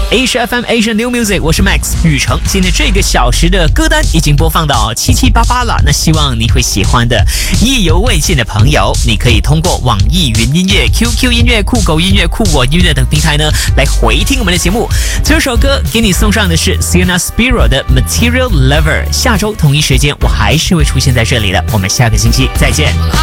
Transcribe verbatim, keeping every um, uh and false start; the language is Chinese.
Asia F M Asia New Music， 我是 Max 宇成。今天这个小时的歌单已经播放到七七八八了，那希望你会喜欢的。意犹未尽的朋友，你可以通过网易云音乐、Q Q 音乐、酷狗音乐、酷我音乐等平台呢来回听我们的节目。这首歌给你送上的是 Sienna Spiro 的 Material Lover。下周同一时间，我还是会出现在这里的。我们下个星期再见。